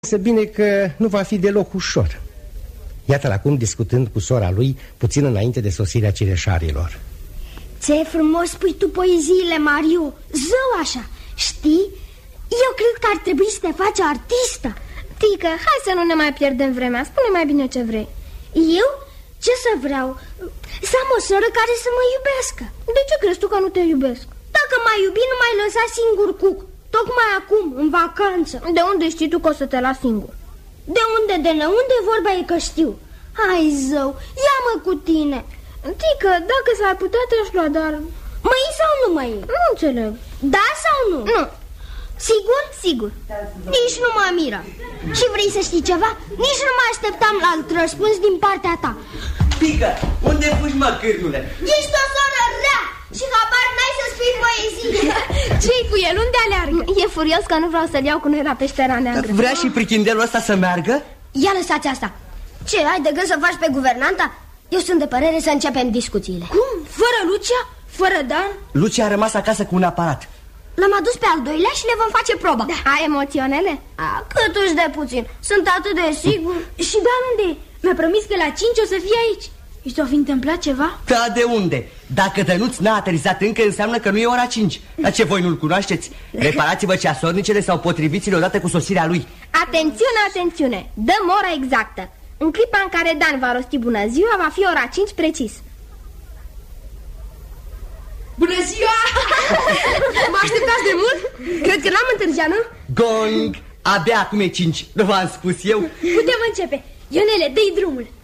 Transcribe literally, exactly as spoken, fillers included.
Să bine că nu va fi deloc ușor. Iată-l acum discutând cu sora lui puțin înainte de sosirea cireșarilor. Ce frumos spui tu poeziile, Mariu. Zău așa, știi? Eu cred că ar trebui să te faci artistă. Tică, hai să nu ne mai pierdem vremea. Spune mai bine ce vrei. Eu? Ce să vreau? Să am o soră care să mă iubească. De ce crezi tu că nu te iubesc? Dacă m-ai iubi, nu m-ai lăsat singur cuc. Tocmai acum, în vacanță. De unde știi tu că o să te las singur? De unde, de unde vorba e că știu. Hai, zău, ia-mă cu tine. Tică, dacă s-ar putea te-aș lua, dar... Mă iei sau nu mă iei? Nu înțeleg. Da sau nu? Nu. Sigur? Sigur. Nici nu mă miră. Și vrei să știi ceva? Nici nu mă așteptam la alt răspuns din partea ta. Tică, unde fugi, mă, cârnule? Ești o soră rea și habar n-ai să spui poezie. Ce-i cu el? Unde aleargă? E furios că nu vreau să-l iau cu noi la peștera neagră. Vrea și prichindelul ăsta să meargă? Ia lăsați asta. Ce, ai de gând să faci pe guvernanta? Eu sunt de părere să începem discuțiile. Cum? Fără Lucia? Fără Dan? Lucia a rămas acasă cu un aparat. L-am adus pe al doilea și le vom face proba. Da. Ai emoționele? A, cât uși de puțin. Sunt atât de sigur. Și Dan unde e? Mi-a promis că la cinci o să fie aici. Și s-o fi întâmplat ceva? Da, de unde? Dacă Dănuț n-a aterizat încă, înseamnă că nu e ora cinci. Dar ce, voi nu-l cunoașteți? Reparați-vă ceasornicele sau potriviți-le odată cu sosirea lui. Atențiune, atențiune! Dăm ora exactă. În clipa în care Dan va rosti bună ziua, va fi ora cinci precis. Bună ziua! Mă așteptați de mult? Cred că n-am întârziat, nu? Gong! Abia acum e cinci, nu v-am spus eu? Putem începe. Ionele, dă-i drumul.